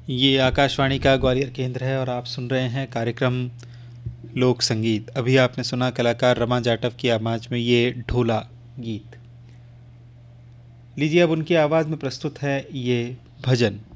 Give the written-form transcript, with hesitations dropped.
ये आकाशवाणी का ग्वालियर केंद्र है और आप सुन रहे हैं कार्यक्रम लोक संगीत। अभी आपने सुना कलाकार रमा जाटव की आवाज़ में ये ढोला गीत। लीजिए अब उनकी आवाज़ में प्रस्तुत है ये भजन।